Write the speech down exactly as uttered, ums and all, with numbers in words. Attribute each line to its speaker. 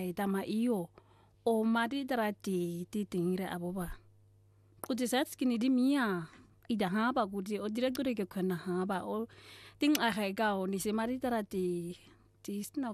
Speaker 1: tama iyo o mari trati ti tingire aboba kuti sat skini di mia ida haba kuti o direktore ke kana haba o ting a ga o ni se mari trati ti sna